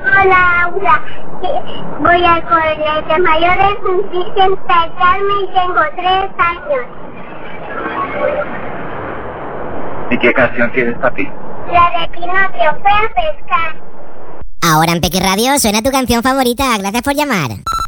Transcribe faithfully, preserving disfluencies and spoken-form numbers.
Hola, Laura. Voy al colegio mayor de Virgen Carmen y tengo tres años. ¿Y qué canción quieres, papi? La de Pinocchio, fue a pescar. Ahora en Peque Radio suena tu canción favorita. Gracias por llamar.